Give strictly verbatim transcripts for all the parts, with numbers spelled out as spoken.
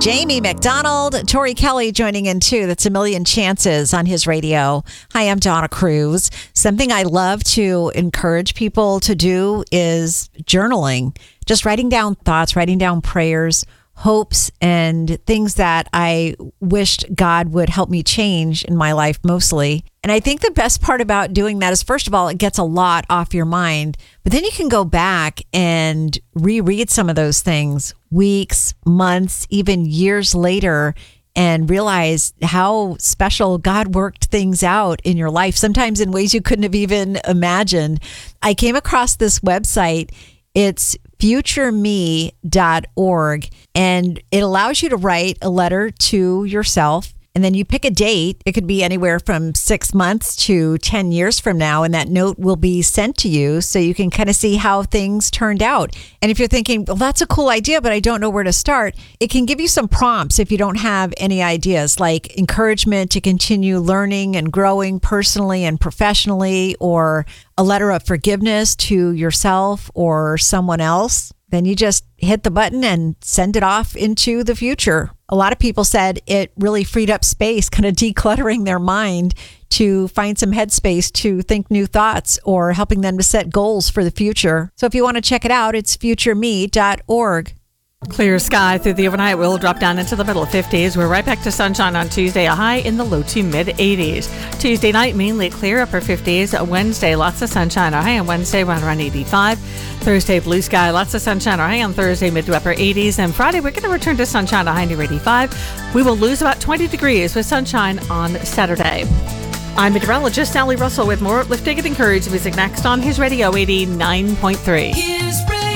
Jamie McDonald, Tori Kelly joining in too. That's A Million Chances on His Radio. Hi, I'm Donna Cruz. Something I love to encourage people to do is journaling, just writing down thoughts, writing down prayers, hopes, and things that I wished God would help me change in my life mostly. And I think the best part about doing that is, first of all, it gets a lot off your mind, but then you can go back and reread some of those things weeks, months, even years later, and realize how special God worked things out in your life, sometimes in ways you couldn't have even imagined. I came across this website. It's future me dot org, and it allows you to write a letter to yourself. And then you pick a date. It could be anywhere from six months to ten years from now. And that note will be sent to you so you can kind of see how things turned out. And if you're thinking, well, that's a cool idea, but I don't know where to start, it can give you some prompts if you don't have any ideas, like encouragement to continue learning and growing personally and professionally, or a letter of forgiveness to yourself or someone else. Then you just hit the button and send it off into the future. A lot of people said it really freed up space, kind of decluttering their mind to find some headspace to think new thoughts or helping them to set goals for the future. So if you want to check it out, it's future me dot org. Clear sky through the overnight. We'll drop down into the middle fifties. We're right back to sunshine on Tuesday, a high in the low to mid eighties. Tuesday night, mainly clear, upper fifties. Wednesday, lots of sunshine. Our high on Wednesday, around around eighty-five. Thursday, blue sky, lots of sunshine. Our high on Thursday, mid to upper eighties. And Friday, we're going to return to sunshine, a high near eighty-five. We will lose about twenty degrees with sunshine on Saturday. I'm meteorologist Sally Russell with more uplifting and encouraging music next on His Radio eighty-nine point three. His Radio.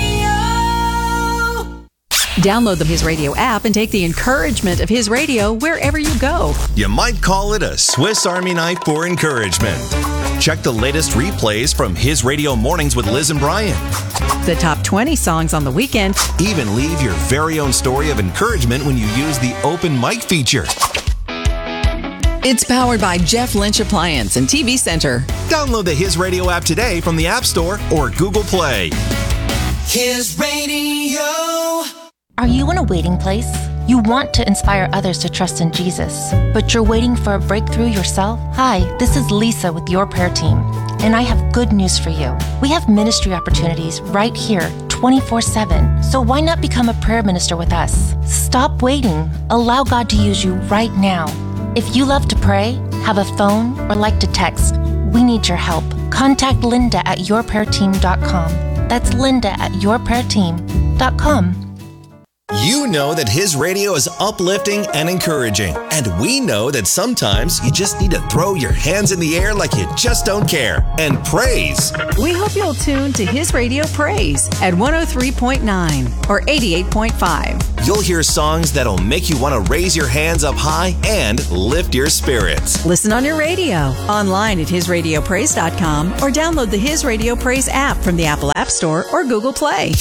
Download the His Radio app and take the encouragement of His Radio wherever you go. You might call it a Swiss Army knife for encouragement. Check the latest replays from His Radio Mornings with Liz and Brian. The top twenty songs on the weekend. Even leave your very own story of encouragement when you use the open mic feature. It's powered by Jeff Lynch Appliance and T V Center. Download the His Radio app today from the App Store or Google Play. His Radio. Are you in a waiting place? You want to inspire others to trust in Jesus, but you're waiting for a breakthrough yourself? Hi, this is Lisa with your prayer team, and I have good news for you. We have ministry opportunities right here, twenty-four seven, so why not become a prayer minister with us? Stop waiting. Allow God to use you right now. If you love to pray, have a phone, or like to text, we need your help. Contact Linda at your prayer team dot com. That's Linda at your prayer team dot com. You know that His Radio is uplifting and encouraging. And we know that sometimes you just need to throw your hands in the air like you just don't care and praise. We hope you'll tune to His Radio Praise at one oh three point nine or eighty-eight point five. You'll hear songs that'll make you want to raise your hands up high and lift your spirits. Listen on your radio, online at his radio praise dot com, or download the His Radio Praise app from the Apple App Store or Google Play.